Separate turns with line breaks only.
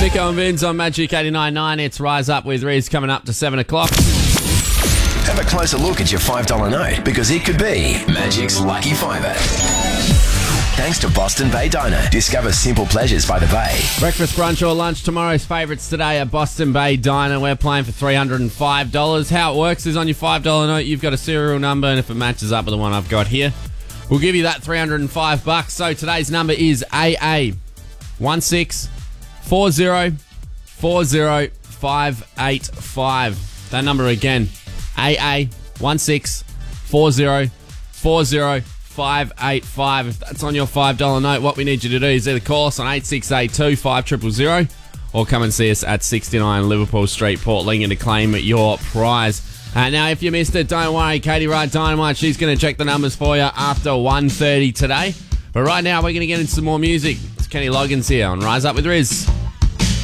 Nico and Vince on Magic 89.9. It's Rise Up with Riz coming up to 7 o'clock.
Have a closer look at your $5 note because it could be Magic's Lucky Fiver. Thanks to Boston Bay Diner. Discover simple pleasures by the Bay.
Breakfast, brunch or lunch, tomorrow's favourites today at Boston Bay Diner. We're playing for $305. How it works is on your $5 note, you've got a serial number, and if it matches up with the one I've got here, we'll give you that $305. So today's number is AA 164040585. That number again, AA 164040585. If that's on your $5 note, what we need you to do is either call us on 8682 5000 or come and see us at 69 Liverpool Street, Port Lincoln, to claim your prize. Now, if you missed it, don't worry. Katie Wright Dynamite, she's going to check the numbers for you after 1:30 today. But right now, we're going to get into some more music. It's Kenny Loggins here on Rise Up with Riz.